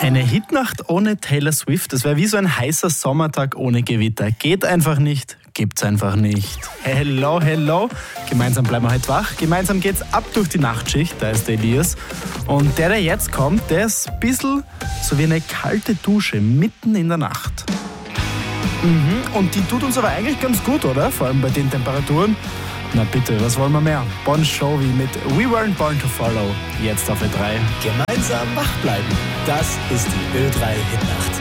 Eine Hitnacht ohne Taylor Swift, das wäre wie so ein heißer Sommertag ohne Gewitter. Geht einfach nicht, gibt's einfach nicht. Hello, hello. Gemeinsam bleiben wir heute wach. Gemeinsam geht's ab durch die Nachtschicht. Da ist der Elias. Und der jetzt kommt, der ist ein bisschen so wie eine kalte Dusche mitten in der Nacht. Und die tut uns aber eigentlich ganz gut, oder? Vor allem bei den Temperaturen. Na bitte, was wollen wir mehr? Bon Jovi mit We Weren't Born to Follow. Jetzt auf Ö3. Gemeinsam wach bleiben. Das ist die Ö3 Hitnacht.